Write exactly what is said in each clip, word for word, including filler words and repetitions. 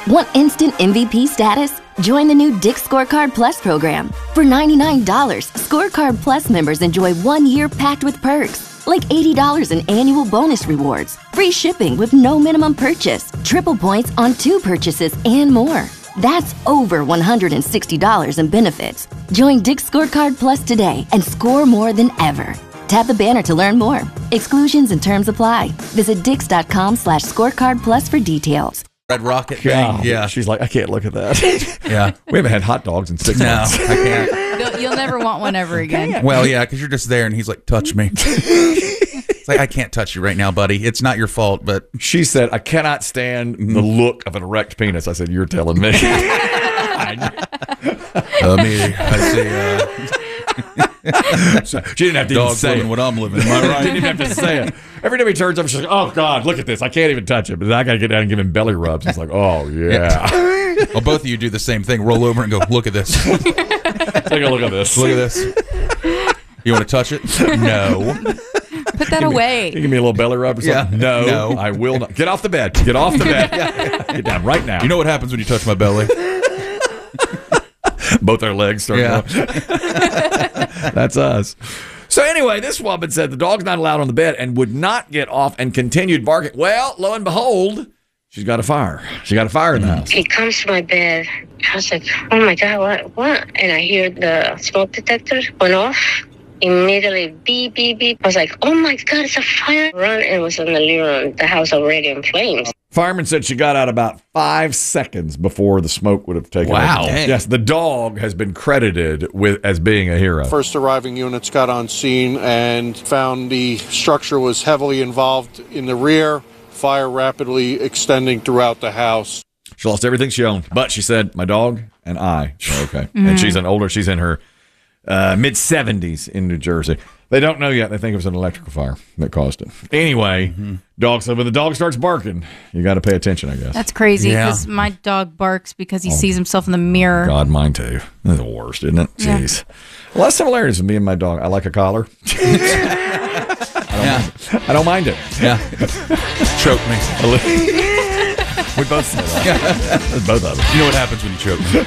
Want instant M V P status? Join the new Dick's Scorecard Plus program. For ninety-nine dollars, Scorecard Plus members enjoy one year packed with perks, like eighty dollars in annual bonus rewards, free shipping with no minimum purchase, triple points on two purchases, and more. That's over one hundred sixty dollars in benefits. Join Dick's Scorecard Plus today and score more than ever. Tap the banner to learn more. Exclusions and terms apply. Visit dix.com slash scorecard plus for details. Red Rocket thing. Yeah. Yeah. She's like, I can't look at that. Yeah. We haven't had hot dogs in six No, months. I can't. You'll, you'll never want one ever again. Well, yeah, because you're just there and he's like, touch me. It's like, I can't touch you right now, buddy. It's not your fault, but. She said, I cannot stand the look of an erect penis. I said, you're telling me. Uh, me, I say, uh, So she didn't have to even dog's say living it. what I'm living. Am I She right? didn't even have to say it. Every time he turns up, she's like, oh, God, look at this. I can't even touch it. But then I got to get down and give him belly rubs. He's like, oh, yeah. Well, both of you do the same thing. Roll over and go, look at this. Take a look at this. Look at this. You want to touch it? No. Put that away. Can you give me a little belly rub or something? Yeah. No, No. I will not. Get off the bed. Get off the bed. Get down right now. You know what happens when you touch my belly? Both our legs start Yeah. going. That's us. So anyway, this woman said the dog's not allowed on the bed and would not get off and continued barking. Well, lo and behold, she's got a fire. She got a fire in the house. He comes to my bed. I was like, oh my God, what, what? And I hear the smoke detector went off. Immediately, beep, beep, beep. I was like, oh my God, it's a fire. Run, and it was in the living room. The house already in flames. Fireman said she got out about five seconds before the smoke would have taken Wow. over. Dang. Yes, the dog has been credited with as being a hero. First arriving units got on scene and found the structure was heavily involved in the rear, fire rapidly extending throughout the house. She lost everything she owned, but she said, my dog and I are okay. And she's an older, she's in her uh, mid seventies in New Jersey. They don't know yet. They think it was an electrical fire that caused it. Anyway, Mm-hmm. dog said when the dog starts barking, you got to pay attention, I guess. That's crazy Yeah. because my dog barks because he sees himself in the mirror. God, mine too. That's the worst, isn't it? Yeah. Jeez. A lot of similarities with me and my dog. I like a collar. Yeah. I don't mind it. Yeah. Choke me. We both said that. Both of us. You know what happens when you choke me?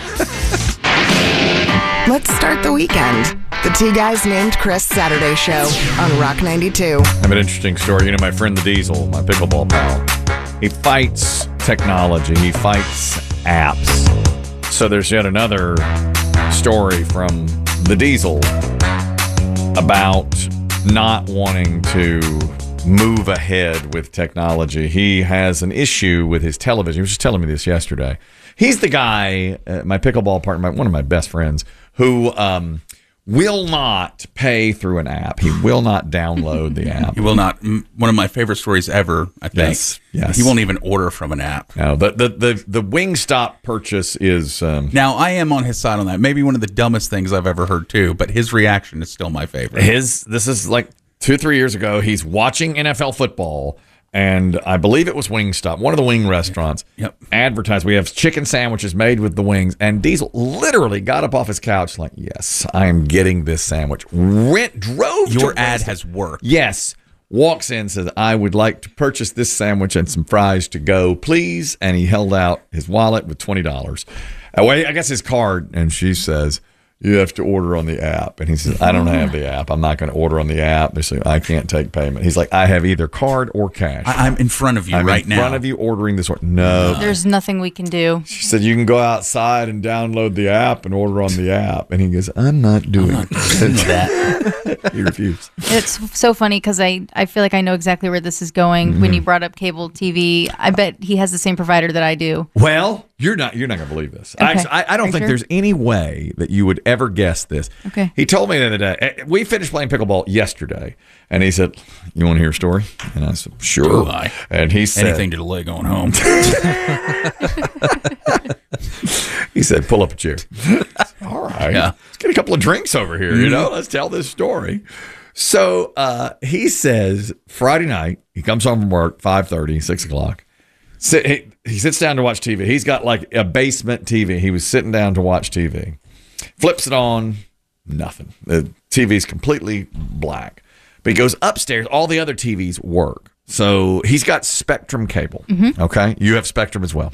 Let's start the weekend. The Two Guys Named Chris Saturday Show on Rock ninety-two. I have an interesting story. You know, my friend the Diesel, my pickleball pal, he fights technology. He fights apps. So there's yet another story from the Diesel about not wanting to move ahead with technology. He has an issue with his television. He was just telling me this yesterday. He's the guy, uh, my pickleball partner, my, one of my best friends, who um, will not pay through an app. He will not download the app. He will not. M- One of my favorite stories ever, I think. Yes, yes. He won't even order from an app. No, the the the, the Wingstop purchase is um, Now, I am on his side on that. Maybe one of the dumbest things I've ever heard, too, but his reaction is still my favorite. his. This is like two, three years ago. He's watching N F L football, and I believe it was Wingstop, one of the wing restaurants, Yep. advertised. We have chicken sandwiches made with the wings, and Diesel literally got up off his couch like, yes, I am getting this sandwich. Went, drove Your to ad Wingstop. has worked. Yes. Walks in, says, I would like to purchase this sandwich and some fries to go, please. And he held out his wallet with twenty dollars. Uh, well, I guess his card. And she says, you have to order on the app. And he says, I don't have the app. I'm not going to order on the app. They say, I can't take payment. He's like, I have either card or cash. I, I'm in front of you I'm right in now. front of you ordering this. Or- no. There's nothing we can do. She said, you can go outside and download the app and order on the app. And he goes, I'm not doing that. He refused. It's so funny because I, I feel like I know exactly where this is going. Mm-hmm. When you brought up cable T V, I bet he has the same provider that I do. Well, you're not you're not gonna believe this. Okay. Actually, I, I don't Are you think sure? there's any way that you would ever guess this. Okay. He told me the other day. eh, We finished playing pickleball yesterday, and he said, "You want to hear a story?" And I said, "Sure." Do I? And he said, Anything to delay going home. "He said, pull up a chair." All right, Yeah. let's get a couple of drinks over here. You know, let's tell this story. So uh, he says Friday night he comes home from work five thirty, six o'clock. Sit, he, he sits down to watch T V. He's got like a basement T V. He was sitting down to watch T V. Flips it on, nothing. The T V's completely black. But he goes upstairs. All the other T Vs work. So he's got Spectrum cable. Okay? You have Spectrum as well.